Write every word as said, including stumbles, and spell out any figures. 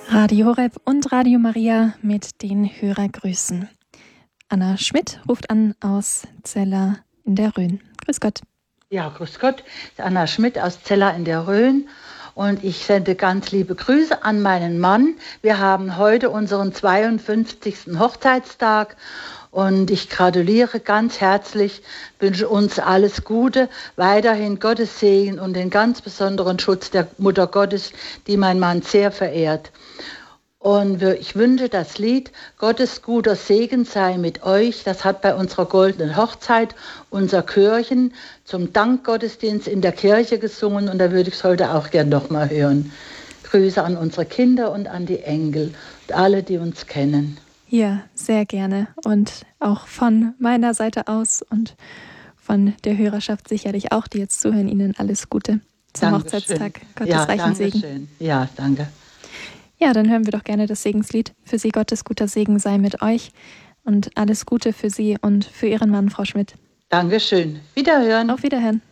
Radio Horeb und Radio Maria mit den Hörergrüßen. Anna Schmidt ruft an aus Zella in der Rhön. Grüß Gott. Ja, grüß Gott. Anna Schmidt aus Zella in der Rhön. Und ich sende ganz liebe Grüße an meinen Mann. Wir haben heute unseren zweiundfünfzigsten Hochzeitstag. Und ich gratuliere ganz herzlich, wünsche uns alles Gute, weiterhin Gottes Segen und den ganz besonderen Schutz der Mutter Gottes, die mein Mann sehr verehrt. Und ich wünsche das Lied Gottes guter Segen sei mit euch. Das hat bei unserer goldenen Hochzeit unser Chörchen zum Dankgottesdienst in der Kirche gesungen. Und da würde ich es heute auch gern nochmal hören. Grüße an unsere Kinder und an die Enkel und alle, die uns kennen. Ja, sehr gerne. Und auch von meiner Seite aus und von der Hörerschaft sicherlich auch, die jetzt zuhören, Ihnen alles Gute zum Dankeschön. Hochzeitstag. Gottes Ja, reichen Segen. Schön. Ja, danke. Ja, dann hören wir doch gerne das Segenslied. Für Sie Gottes guter Segen sei mit euch und alles Gute für Sie und für Ihren Mann, Frau Schmidt. Dankeschön. Wiederhören. Auf Wiederhören.